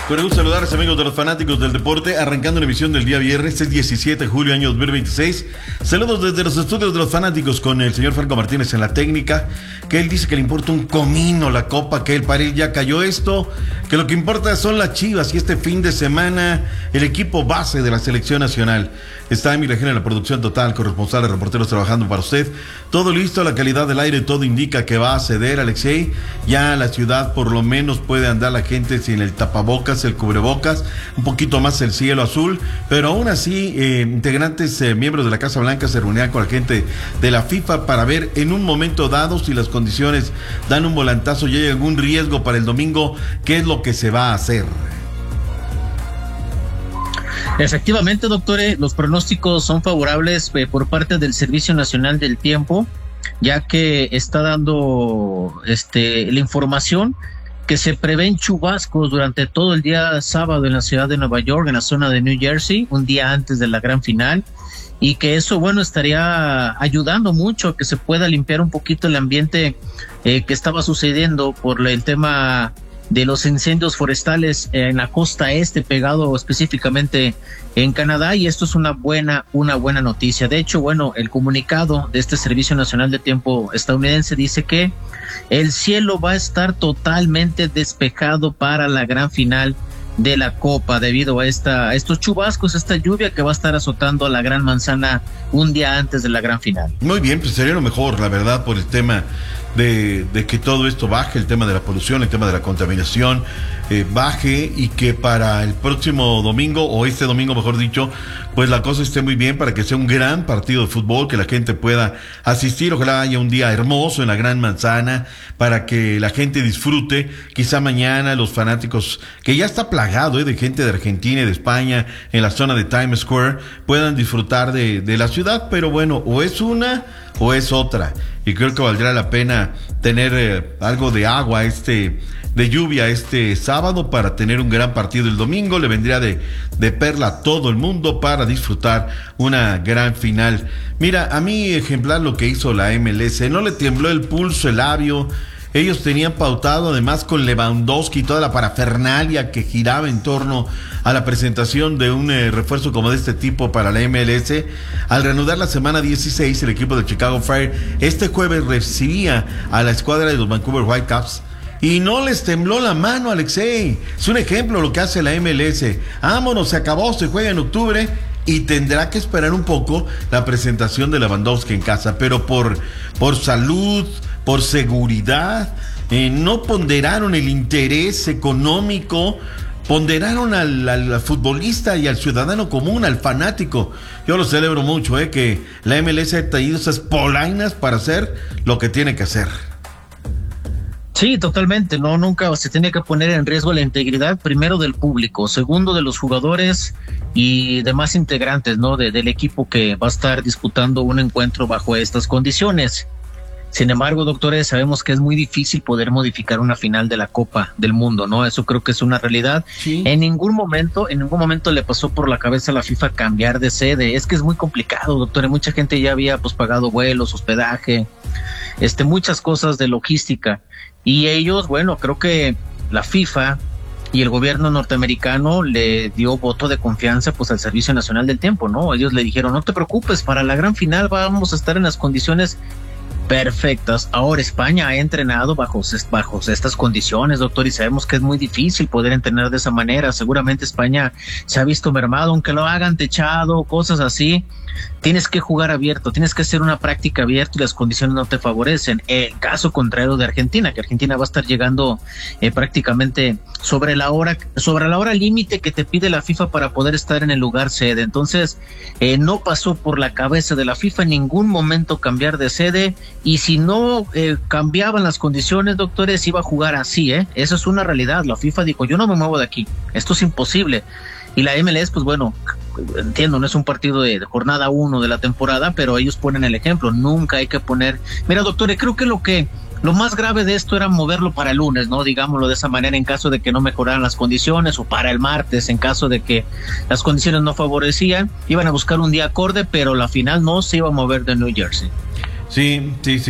Con el gusto de saludarles, amigos de los fanáticos del deporte, arrancando la emisión del día viernes, es 17 de julio, año 2026. Saludos desde los estudios de los fanáticos con el señor Franco Martínez en la técnica, que él dice que le importa un comino la copa, que para él ya cayó esto, que lo que importa son las Chivas y este fin de semana el equipo base de la selección nacional. Está Emil Regina en la producción total, corresponsal de reporteros trabajando para usted. Todo listo, la calidad del aire, todo indica que va a ceder, Alexei. Ya la ciudad por lo menos puede andar la gente sin el tapabocas, el cubrebocas, un poquito más el cielo azul, pero aún así integrantes, miembros de la Casa Blanca se reunían con la gente de la FIFA para ver en un momento dado si las condiciones dan un volantazo y hay algún riesgo para el domingo, qué es lo que se va a hacer. Efectivamente, doctor, los pronósticos son favorables por parte del Servicio Nacional del Tiempo, ya que está dando la información que se prevén chubascos durante todo el día sábado en la ciudad de Nueva York, en la zona de New Jersey, un día antes de la gran final, y que eso, bueno, estaría ayudando mucho a que se pueda limpiar un poquito el ambiente que estaba sucediendo por el tema de los incendios forestales en la costa este, pegado específicamente en Canadá, y esto es una buena noticia. De hecho, bueno, el comunicado de este Servicio Nacional de Tiempo estadounidense dice que el cielo va a estar totalmente despejado para la gran final de la Copa debido a estos chubascos, esta lluvia que va a estar azotando a la Gran Manzana un día antes de la gran final. Muy bien, pues sería lo mejor, la verdad, por el tema de que todo esto baje, el tema de la polución, el tema de la contaminación baje, y que para el próximo domingo, o este domingo mejor dicho, pues la cosa esté muy bien para que sea un gran partido de fútbol, que la gente pueda asistir. Ojalá haya un día hermoso en la Gran Manzana para que la gente disfrute. Quizá mañana los fanáticos, que ya está plagado de gente de Argentina y de España en la zona de Times Square, puedan disfrutar de la ciudad, pero bueno, o es una o es otra, y creo que valdrá la pena tener algo de agua de lluvia este sábado para tener un gran partido el domingo. Le vendría de perla a todo el mundo para disfrutar una gran final. Mira, a mí ejemplar lo que hizo la MLS, no le tembló el pulso, el labio. Ellos tenían pautado, además con Lewandowski, toda la parafernalia que giraba en torno a la presentación de un refuerzo como de este tipo para la MLS. Al reanudar la semana 16, el equipo de Chicago Fire este jueves recibía a la escuadra de los Vancouver Whitecaps y no les tembló la mano, Alexei. Es un ejemplo lo que hace la MLS. Vámonos, se acabó, se juega en octubre y tendrá que esperar un poco la presentación de Lewandowski en casa, pero por salud, por seguridad, no ponderaron el interés económico, ponderaron al futbolista y al ciudadano común, al fanático. Yo lo celebro mucho, que la MLS ha traído esas polainas para hacer lo que tiene que hacer. Sí, totalmente, nunca se tiene que poner en riesgo la integridad, primero del público, segundo de los jugadores y demás integrantes, del equipo que va a estar disputando un encuentro bajo estas condiciones. Sin embargo, doctores, sabemos que es muy difícil poder modificar una final de la Copa del Mundo, ¿no? Eso creo que es una realidad. Sí. En ningún momento le pasó por la cabeza a la FIFA cambiar de sede. Es que es muy complicado, doctores. Mucha gente ya había pagado vuelos, hospedaje, muchas cosas de logística. Y ellos, bueno, creo que la FIFA y el gobierno norteamericano le dio voto de confianza al Servicio Nacional del Tiempo, ¿no? Ellos le dijeron, no te preocupes, para la gran final vamos a estar en las condiciones perfectas. Ahora España ha entrenado bajo estas condiciones, doctor, y sabemos que es muy difícil poder entrenar de esa manera. Seguramente España se ha visto mermado, aunque lo hagan techado, cosas así. Tienes que jugar abierto, tienes que hacer una práctica abierta y las condiciones no te favorecen. El caso contrario de Argentina, que Argentina va a estar llegando prácticamente sobre la hora límite que te pide la FIFA para poder estar en el lugar sede. Entonces, no pasó por la cabeza de la FIFA en ningún momento cambiar de sede, y si no cambiaban las condiciones, doctores, iba a jugar así, Eso es una realidad. La FIFA dijo, yo no me muevo de aquí, esto es imposible. Y la MLS, pues bueno, entiendo, no es un partido de jornada 1 de la temporada, pero ellos ponen el ejemplo. Nunca hay que poner... Mira, doctor, creo que lo más grave de esto era moverlo para el lunes, ¿no? Digámoslo de esa manera, en caso de que no mejoraran las condiciones, o para el martes, en caso de que las condiciones no favorecían. Iban a buscar un día acorde, pero la final no se iba a mover de New Jersey. Sí.